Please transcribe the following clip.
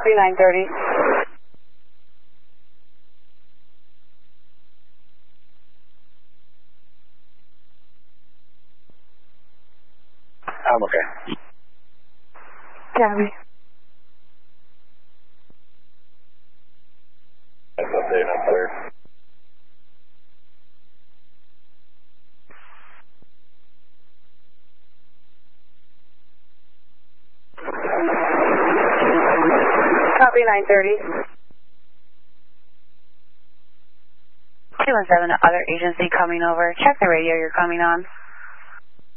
Copy 930. I'm okay. Copy. That's update up there. Copy 930. 217, other agency coming over. Check the radio you're coming on.